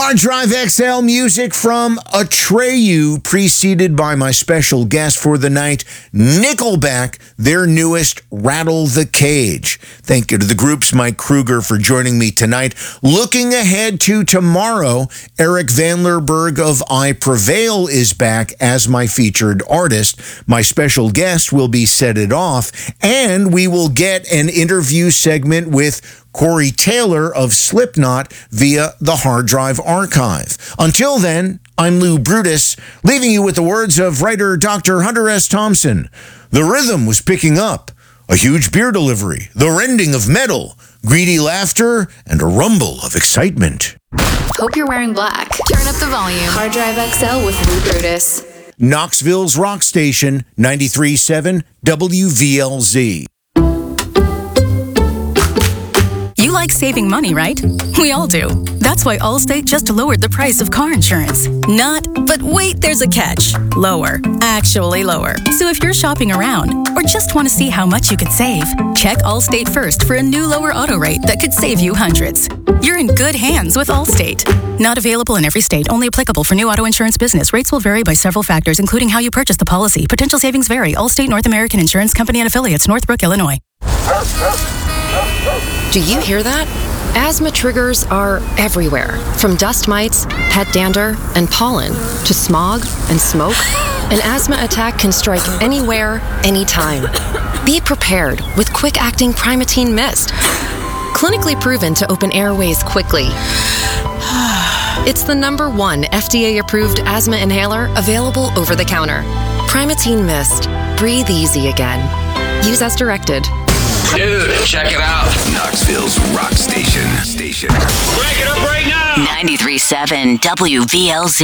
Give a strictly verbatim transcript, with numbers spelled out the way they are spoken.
Hard Drive X L music from Atreyu, preceded by my special guest for the night, Nickelback, their newest Rattle the Cage. Thank you to the group's Mike Kruger for joining me tonight. Looking ahead to tomorrow, Eric Van Lerberg of I Prevail is back as my featured artist. My special guest will be Set It Off, and we will get an interview segment with Corey Taylor of Slipknot via the Hard Drive Archive. Until then, I'm Lou Brutus, leaving you with the words of writer Doctor Hunter S. Thompson. The rhythm was picking up, a huge beer delivery, the rending of metal, greedy laughter, and a rumble of excitement. Hope you're wearing black. Turn up the volume. Hard Drive X L with Lou Brutus. Knoxville's rock station, ninety-three point seven W V L Z. You like saving money, right? We all do. That's why Allstate just lowered the price of car insurance. Not, but wait, there's a catch. Lower. Actually lower. So if you're shopping around or just want to see how much you could save, check Allstate first for a new lower auto rate that could save you hundreds. You're in good hands with Allstate. Not available in every state. Only applicable for new auto insurance business. Rates will vary by several factors, including how you purchase the policy. Potential savings vary. Allstate North American Insurance Company and Affiliates, Northbrook, Illinois. Do you hear that? Asthma triggers are everywhere, from dust mites, pet dander, and pollen, to smog and smoke. An asthma attack can strike anywhere, anytime. Be prepared with quick-acting Primatene Mist. Clinically proven to open airways quickly. It's the number one F D A-approved asthma inhaler available over the counter. Primatene Mist. Breathe easy again. Use as directed. Dude, check it out. Knoxville's rock station. Station. Break it up right now. ninety-three point seven W V L Z.